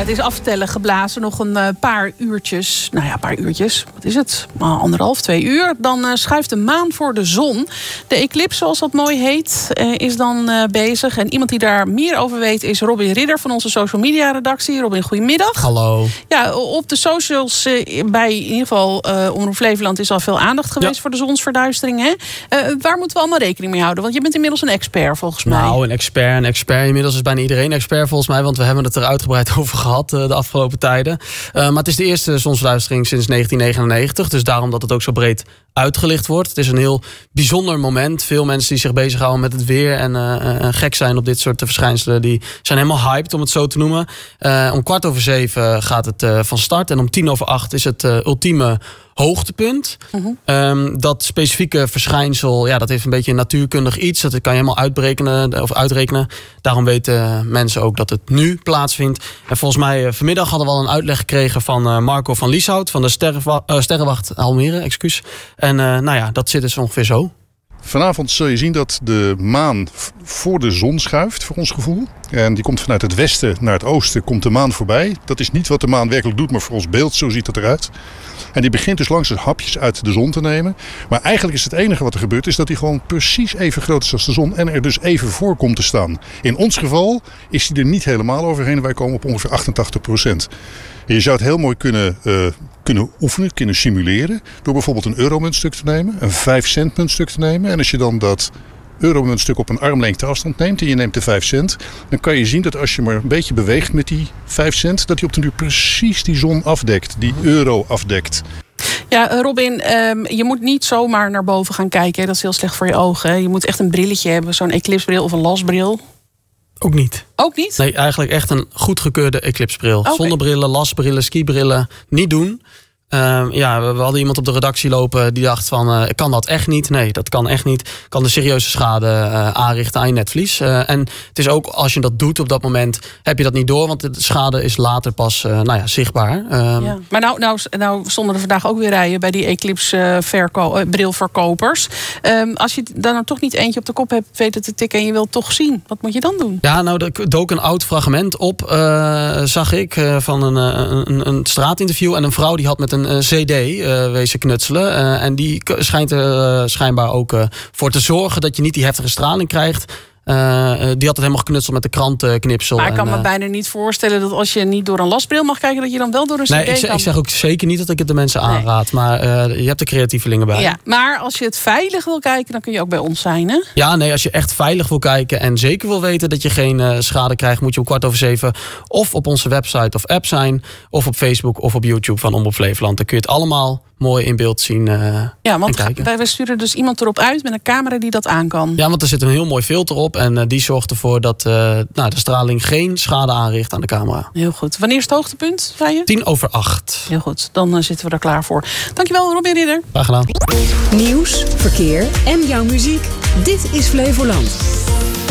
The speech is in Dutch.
Het is aftellen geblazen, nog een paar uurtjes. Nou ja, een paar uurtjes. Wat is het? 1,5, 2 uur. Dan schuift de maan voor de zon. De eclipse, zoals dat mooi heet, is dan bezig. En iemand die daar meer over weet is Robin Ridder van onze social media redactie. Robin, goedemiddag. Hallo. Ja, op de socials bij in ieder geval Omroep Flevoland is al veel aandacht geweest voor de zonsverduistering. Hè? Waar moeten we allemaal rekening mee houden? Want je bent inmiddels een expert volgens mij. Nou, een expert. Inmiddels is bijna iedereen expert volgens mij. Want we hebben het er uitgebreid over gehad de afgelopen tijden. Maar het is de eerste zonsverduistering sinds 1999. Dus daarom dat het ook zo breed uitgelicht wordt. Het is een heel bijzonder moment. Veel mensen die zich bezighouden met het weer en gek zijn op dit soort verschijnselen, die zijn helemaal hyped, om het zo te noemen. Om 7:15 gaat het van start. En om 7:10 is het ultieme hoogtepunt. Dat specifieke verschijnsel, ja, dat heeft een beetje een natuurkundig iets. Dat kan je helemaal uitrekenen. Daarom weten mensen ook dat het nu plaatsvindt. En volgens mij vanmiddag hadden we al een uitleg gekregen van Marco van Lieshout van de Sterrenwacht Almere, excuus. En nou ja, dat zit dus ongeveer zo. Vanavond zul je zien dat de maan voor de zon schuift, voor ons gevoel. En die komt vanuit het westen naar het oosten, komt de maan voorbij. Dat is niet wat de maan werkelijk doet, maar voor ons beeld, zo ziet het eruit. En die begint dus langzaam hapjes uit de zon te nemen. Maar eigenlijk is het enige wat er gebeurt, is dat die gewoon precies even groot is als de zon. En er dus even voor komt te staan. In ons geval is die er niet helemaal overheen. Wij komen op ongeveer 88%. En je zou het heel mooi kunnen oefenen, kunnen simuleren. Door bijvoorbeeld een euromuntstuk te nemen, een 5-cent muntstuk te nemen. En als je dan dat euromuntstuk op een armlengte afstand neemt en je neemt de 5 cent... dan kan je zien dat als je maar een beetje beweegt met die 5 cent... dat die op den duur precies die zon afdekt, die euro afdekt. Ja, Robin, je moet niet zomaar naar boven gaan kijken. Hè? Dat is heel slecht voor je ogen. Je moet echt een brilletje hebben, zo'n eclipsebril of een lasbril. Ook niet. Ook niet? Nee, eigenlijk echt een goedgekeurde eclipsebril. Okay. Zonnebrillen, lasbrillen, skibrillen, niet doen. We hadden iemand op de redactie lopen die dacht van, kan dat echt niet? Nee, dat kan echt niet. Kan de serieuze schade aanrichten aan je netvlies. En het is ook, als je dat doet op dat moment, heb je dat niet door. Want de schade is later pas zichtbaar. Ja. Maar nou stonden er vandaag ook weer rijen bij die eclipse brilverkopers. Als je daar nou toch niet eentje op de kop hebt weten te tikken en je wilt toch zien, wat moet je dan doen? Ja, nou, er dook een oud fragment op, zag ik, van een straatinterview. En een vrouw die had met een CD wezen knutselen. En die schijnt er schijnbaar ook voor te zorgen dat je niet die heftige straling krijgt. Die had het helemaal geknutseld met de krantenknipsel. Maar ik kan me bijna niet voorstellen dat als je niet door een lasbril mag kijken, dat je dan wel door een CD kan. Ik zeg ook zeker niet dat ik het de mensen aanraad. Maar je hebt de creatievelingen bij. Ja, maar als je het veilig wil kijken, dan kun je ook bij ons zijn, hè? Ja, nee, als je echt veilig wil kijken en zeker wil weten dat je geen schade krijgt, moet je om 7:15 of op onze website of app zijn, of op Facebook of op YouTube van Omroep Flevoland. Dan kun je het allemaal mooi in beeld zien ja, want en kijken. Wij sturen dus iemand erop uit met een camera die dat aan kan. Ja, want er zit een heel mooi filter op en die zorgt ervoor dat de straling geen schade aanricht aan de camera. Heel goed. Wanneer is het hoogtepunt, zei je? 7:10. Heel goed, dan zitten we er klaar voor. Dankjewel, Robin Ridder. Graag gedaan. Nieuws, verkeer en jouw muziek. Dit is Flevoland.